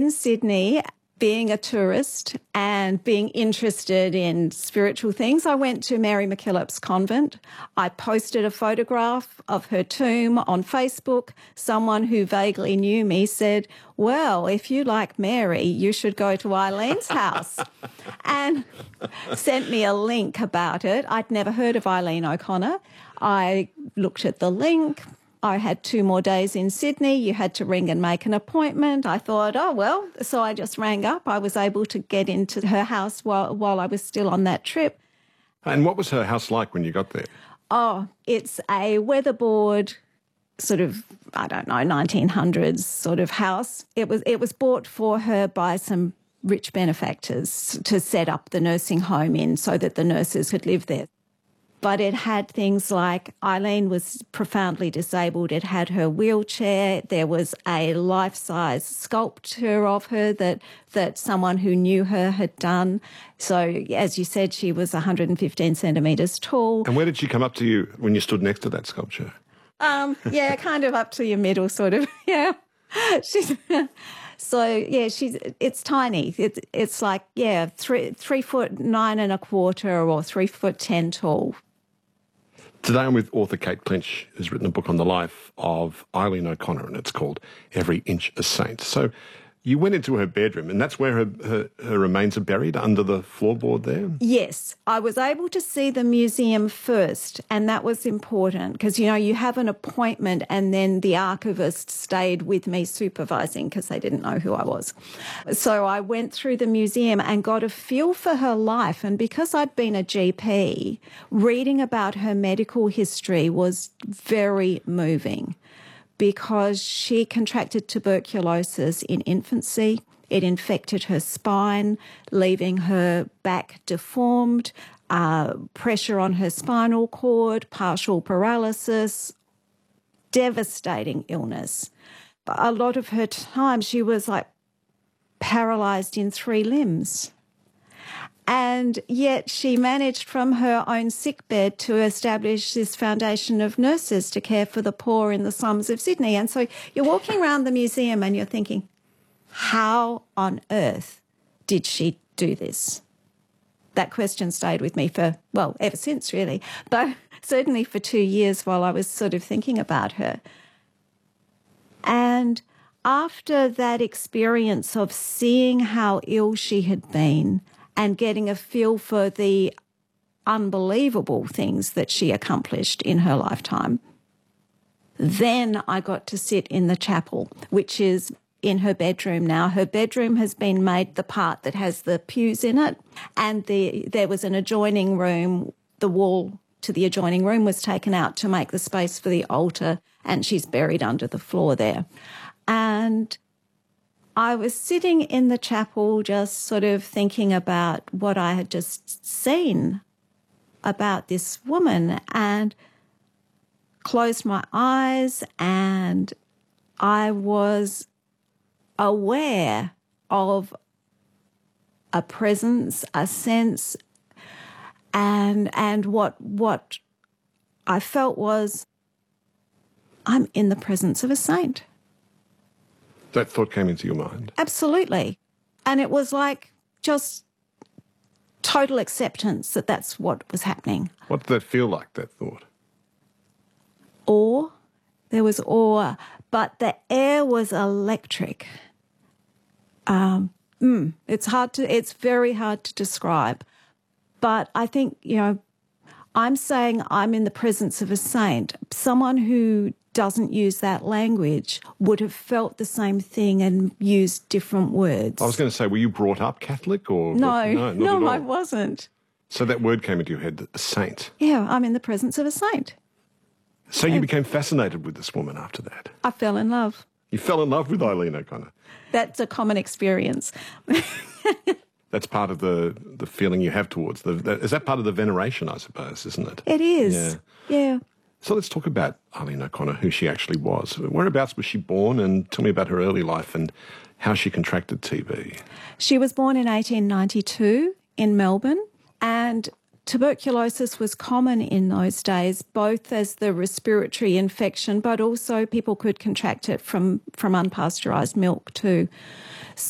in Sydney, being a tourist and being interested in spiritual things, I went to Mary MacKillop's convent. I posted a photograph of her tomb on Facebook. Someone who vaguely knew me said, well, if you like Mary, you should go to Eileen's house, and sent me a link about it. I'd never heard of Eileen O'Connor. I looked at the link. I had 2 more days in Sydney. You had to ring and make an appointment. I thought, oh, well, so I just rang up. I was able to get into her house while I was still on that trip. And what was her house like when you got there? Oh, it's a weatherboard sort of, I don't know, 1900s sort of house. It was bought for her by some rich benefactors to set up the nursing home in so that the nurses could live there. But it had things like Eileen was profoundly disabled. It had her wheelchair. There was a life-size sculpture of her that someone who knew her had done. So, as you said, she was 115 centimetres tall. And where did she come up to you when you stood next to that sculpture? Yeah, kind of up to your middle, sort of. Yeah. It's tiny. It's like, 3'9¼ or 3'10" tall. Today I'm with author Kate Clinch, who's written a book on the life of Eileen O'Connor, and it's called Every Inch a Saint. So you went into her bedroom, and that's where her remains are buried, under the floorboard there? Yes. I was able to see the museum first, and that was important because, you have an appointment, and then the archivist stayed with me supervising because they didn't know who I was. So I went through the museum and got a feel for her life, and because I'd been a GP, reading about her medical history was very moving, because she contracted tuberculosis in infancy. It infected her spine, leaving her back deformed, pressure on her spinal cord, partial paralysis, devastating illness. But a lot of her time she was like paralysed in 3 limbs. And yet she managed from her own sickbed to establish this foundation of nurses to care for the poor in the slums of Sydney. And so you're walking around the museum and you're thinking, how on earth did she do this? That question stayed with me ever since really, but certainly for 2 years while I was sort of thinking about her. And after that experience of seeing how ill she had been, and getting a feel for the unbelievable things that she accomplished in her lifetime, then I got to sit in the chapel, which is in her bedroom now. Her bedroom has been made the part that has the pews in it, and there was an adjoining room. The wall to the adjoining room was taken out to make the space for the altar, and she's buried under the floor there. And I was sitting in the chapel just sort of thinking about what I had just seen about this woman, and closed my eyes, and I was aware of a presence, a sense, and what I felt was, I'm in the presence of a saint. That thought came into your mind? Absolutely. And it was like just total acceptance that that's what was happening. What did that feel like, that thought? Awe. There was awe, but the air was electric. It's very hard to describe. But I think, I'm saying I'm in the presence of a saint. Someone who doesn't use that language would have felt the same thing and used different words. I was going to say, were you brought up Catholic or? No, I wasn't. So that word came into your head, a saint. Yeah, I'm in the presence of a saint. So you became fascinated with this woman after that? I fell in love. You fell in love with Eileen O'Connor? That's a common experience. That's part of the feeling you have towards is that part of the veneration, I suppose, isn't it? It is. Yeah. So let's talk about Eileen O'Connor, who she actually was. Whereabouts was she born, and tell me about her early life and how she contracted TB. She was born in 1892 in Melbourne, and tuberculosis was common in those days, both as the respiratory infection, but also people could contract it from unpasteurised milk too.